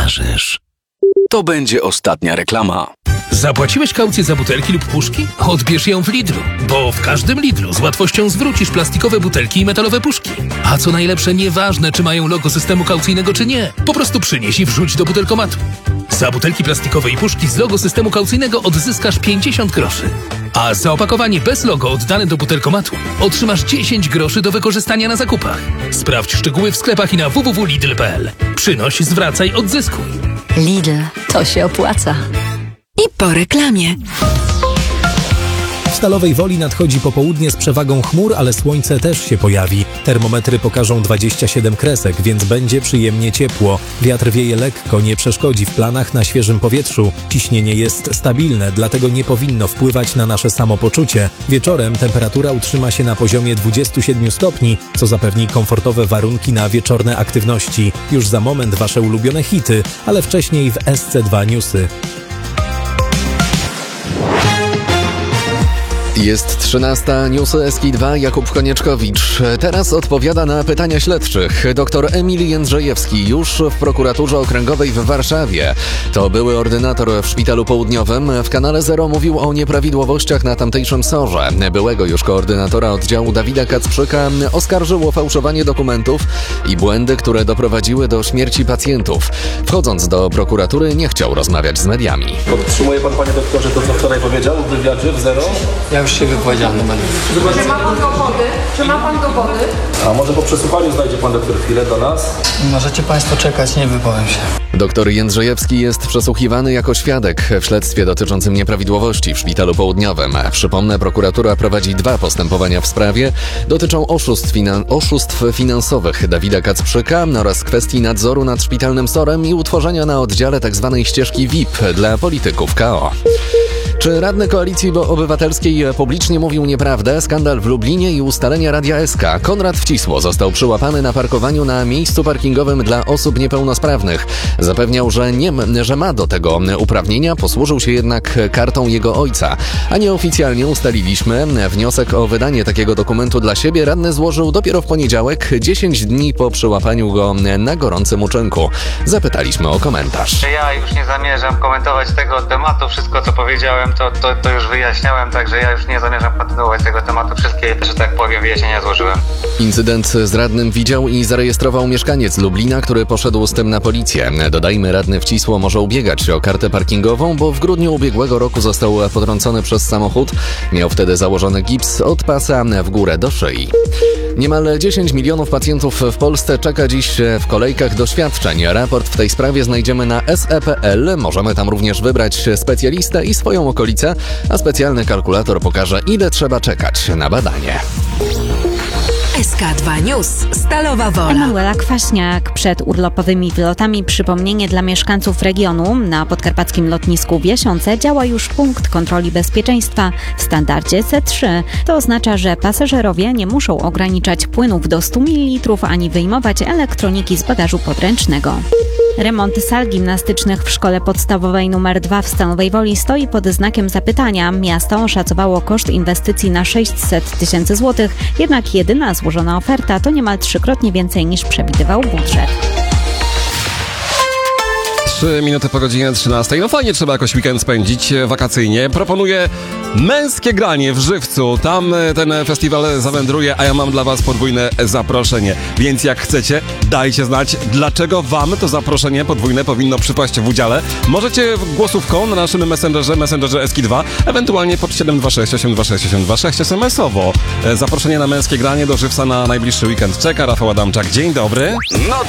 zauważysz. To będzie ostatnia reklama. Zapłaciłeś kaucję za butelki lub puszki? Odbierz ją w Lidlu, bo w każdym Lidlu z łatwością zwrócisz plastikowe butelki i metalowe puszki. A co najlepsze, nieważne czy mają logo systemu kaucyjnego czy nie, po prostu przynieś i wrzuć do butelkomatu. Za butelki plastikowe i puszki z logo systemu kaucyjnego odzyskasz 50 groszy. A za opakowanie bez logo oddane do butelkomatu otrzymasz 10 groszy do wykorzystania na zakupach. Sprawdź szczegóły w sklepach i na www.lidl.pl. Przynoś, zwracaj, odzyskuj. Lidl, to się opłaca. I po reklamie. W Stalowej Woli nadchodzi popołudnie z przewagą chmur, ale słońce też się pojawi. Termometry pokażą 27 kresek, więc będzie przyjemnie ciepło. Wiatr wieje lekko, nie przeszkodzi w planach na świeżym powietrzu. Ciśnienie jest stabilne, dlatego nie powinno wpływać na nasze samopoczucie. Wieczorem temperatura utrzyma się na poziomie 27 stopni, co zapewni komfortowe warunki na wieczorne aktywności. Już za moment wasze ulubione hity, ale wcześniej w SC2 Newsy. Jest 13. Newsy SK2, Jakub Konieczkowicz. Teraz odpowiada na pytania śledczych. Dr Emil Jędrzejewski już w prokuraturze okręgowej w Warszawie. To były ordynator w Szpitalu Południowym. W kanale Zero mówił o nieprawidłowościach na tamtejszym SOR-ze. Byłego już koordynatora oddziału Dawida Kacprzyka oskarżył o fałszowanie dokumentów i błędy, które doprowadziły do śmierci pacjentów. Wchodząc do prokuratury, nie chciał rozmawiać z mediami. Podtrzymuje pan, panie doktorze, to co wczoraj powiedział w wywiadzie w Zero? Ja już się wypowiedziałem na mediów. Czy ma pan dowody? Czy ma pan dowody? A może po przesłuchaniu znajdzie pan doktor chwilę do nas? Możecie państwo czekać, nie wypowiem się. Doktor Jędrzejewski jest przesłuchiwany jako świadek w śledztwie dotyczącym nieprawidłowości w Szpitalu Południowym. Przypomnę, prokuratura prowadzi 2 postępowania w sprawie. Dotyczą oszustw finansowych Dawida Kacprzyka oraz kwestii nadzoru nad szpitalnym SOR-em i utworzenia na oddziale tzw. ścieżki VIP dla polityków KO. Czy radny Koalicji Obywatelskiej publicznie mówił nieprawdę? Skandal w Lublinie i ustalenia Radia SK. Konrad Wcisło został przyłapany na parkowaniu na miejscu parkingowym dla osób niepełnosprawnych. Zapewniał, że ma do tego uprawnienia, posłużył się jednak kartą jego ojca. A nieoficjalnie ustaliliśmy, wniosek o wydanie takiego dokumentu dla siebie radny złożył dopiero w poniedziałek, 10 dni po przyłapaniu go na gorącym uczynku. Zapytaliśmy o komentarz. Ja już nie zamierzam komentować tego tematu. Wszystko, co powiedziałem, to już wyjaśniałem, także ja już nie zamierzam kontynuować tego tematu. Wszystkie, że tak powiem, wyjaśnienia złożyłem. Incydent z radnym widział i zarejestrował mieszkaniec Lublina, który poszedł z tym na policję. Dodajmy, radny Wcisło może ubiegać się o kartę parkingową, bo w grudniu ubiegłego roku został potrącony przez samochód. Miał wtedy założony gips od pasa w górę do szyi. Niemal 10 milionów pacjentów w Polsce czeka dziś w kolejkach do świadczeń. Raport w tej sprawie znajdziemy na SE.pl. Możemy tam również wybrać specjalistę i swoją okolicę, a specjalny kalkulator pokaże, ile trzeba czekać na badanie. SK2 News. Stalowa Wola. Emanuela Kwaśniak. Przed urlopowymi wylotami przypomnienie dla mieszkańców regionu. Na podkarpackim lotnisku w Jasionce działa już punkt kontroli bezpieczeństwa w standardzie C3. To oznacza, że pasażerowie nie muszą ograniczać płynów do 100 ml ani wyjmować elektroniki z bagażu podręcznego. Remont sal gimnastycznych w szkole podstawowej nr 2 w Stalowej Woli stoi pod znakiem zapytania. Miasto oszacowało koszt inwestycji na 600 000 złotych, jednak jedyna złożona oferta to niemal 3-krotnie więcej niż przewidywał budżet. 3 minuty po godzinie 13. No fajnie, trzeba jakoś weekend spędzić wakacyjnie. Proponuję Męskie Granie w Żywcu. Tam ten festiwal zawędruje, a ja mam dla was podwójne zaproszenie. Więc jak chcecie, dajcie znać, dlaczego wam to zaproszenie podwójne powinno przypaść w udziale. Możecie głosówką na naszym messengerze SK2, ewentualnie pod 726 826 826 SMS-owo. Zaproszenie na Męskie Granie do Żywca na najbliższy weekend czeka. Rafał Adamczak, dzień dobry. No